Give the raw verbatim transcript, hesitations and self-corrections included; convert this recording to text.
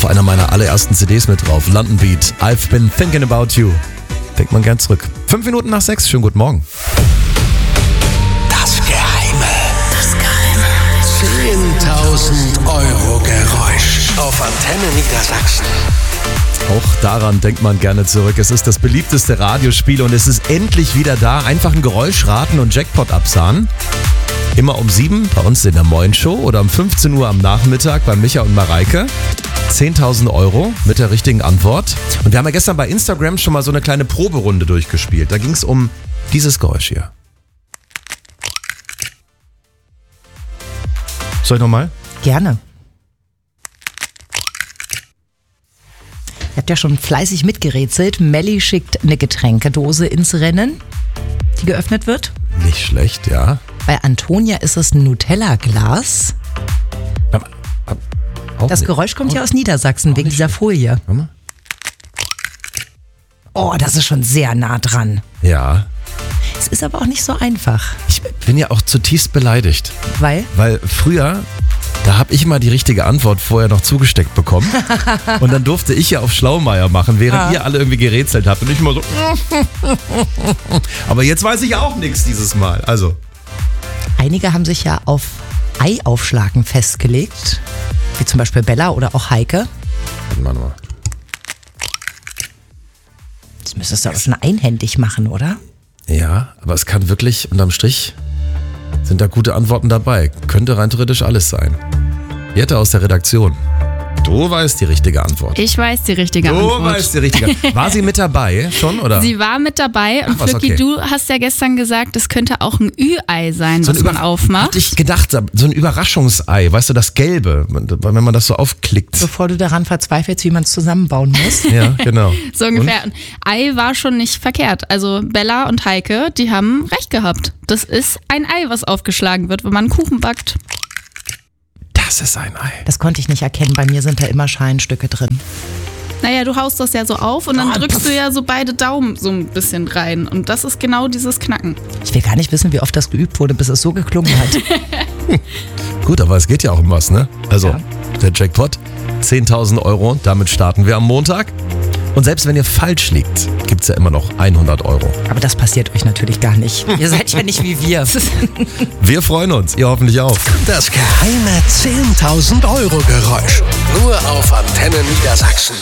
auf einer meiner allerersten C Ds mit drauf. London Beat, I've been thinking about you. Denkt man gern zurück. Fünf Minuten nach sechs, schönen guten Morgen. Das Geheime. Das Geheime. zehntausend Euro Geräusch auf Antenne Niedersachsen. Auch daran denkt man gerne zurück. Es ist das beliebteste Radiospiel und es ist endlich wieder da. Einfach ein Geräusch raten und Jackpot absahen. Immer um sieben bei uns in der Moin Show oder um fünfzehn Uhr am Nachmittag bei Micha und Mareike. zehntausend Euro mit der richtigen Antwort. Und wir haben ja gestern bei Instagram schon mal so eine kleine Proberunde durchgespielt. Da ging es um dieses Geräusch hier. Soll ich nochmal? Gerne. Ihr habt ja schon fleißig mitgerätselt. Melli schickt eine Getränkedose ins Rennen, die geöffnet wird. Nicht schlecht, ja. Bei Antonia ist es ein Nutella-Glas. Auch Das nicht. Geräusch kommt Auch- ja aus Niedersachsen wegen dieser Folie. Warte mal. Oh, das ist schon sehr nah dran. Ja. Es ist aber auch nicht so einfach. Ich bin ja auch zutiefst beleidigt. Weil? Weil früher, da habe ich mal die richtige Antwort vorher noch zugesteckt bekommen. Und dann durfte ich ja auf Schlaumeier machen, während Ah. ihr alle irgendwie gerätselt habt. Und ich immer so. Aber jetzt weiß ich auch nichts dieses Mal. Also. Einige haben sich ja auf Eiaufschlagen festgelegt. Wie zum Beispiel Bella oder auch Heike. Warte mal. Das müsstest du aber schon einhändig machen, oder? Ja, aber es kann wirklich, unterm Strich, sind da gute Antworten dabei. Könnte rein theoretisch alles sein. Jette aus der Redaktion. Du weißt die richtige Antwort. Ich weiß die richtige Du Antwort. weißt die richtige Antwort. War sie mit dabei schon, oder? Sie war mit dabei und Ach was, Flücki, okay. du hast ja gestern gesagt, es könnte auch ein Ü-Ei sein, was ein man Über- aufmacht. Hatte ich gedacht, so ein Überraschungsei, weißt du, das Gelbe, wenn man das so aufklickt. Bevor du daran verzweifelst, wie man es zusammenbauen muss. Ja, genau. So ungefähr. Und Ei war schon nicht verkehrt. Also Bella und Heike, die haben recht gehabt. Das ist ein Ei, was aufgeschlagen wird, wenn man einen Kuchen backt. Das ist ein Ei. Das konnte ich nicht erkennen. Bei mir sind da immer Scheinstücke drin. Naja, du haust das ja so auf und dann Ah, drückst du ja so beide Daumen so ein bisschen rein. Und das ist genau dieses Knacken. Ich will gar nicht wissen, wie oft das geübt wurde, bis es so geklungen hat. Gut, aber es geht ja auch um was, ne? Also, Ja. der Jackpot, zehntausend Euro, damit starten wir am Montag. Und selbst wenn ihr falsch liegt, gibt's ja immer noch hundert Euro. Aber das passiert euch natürlich gar nicht. Ihr seid ja nicht wie wir. Wir freuen uns, ihr hoffentlich auch. Das geheime zehntausend Euro Geräusch. Nur auf Antenne Niedersachsen.